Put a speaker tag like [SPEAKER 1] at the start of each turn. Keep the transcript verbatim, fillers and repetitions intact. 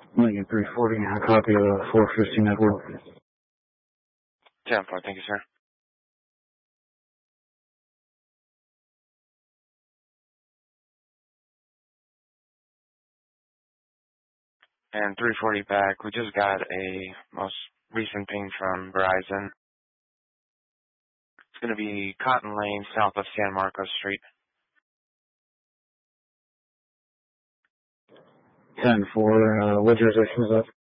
[SPEAKER 1] Lincoln three forty, a copy of the four fifty network.
[SPEAKER 2] ten four, thank you, sir. And three forty back, we just got a most recent ping from Verizon. It's going to be Cotton Lane, south of San Marcos Street.
[SPEAKER 1] ten four, uh, what jurisdiction is that?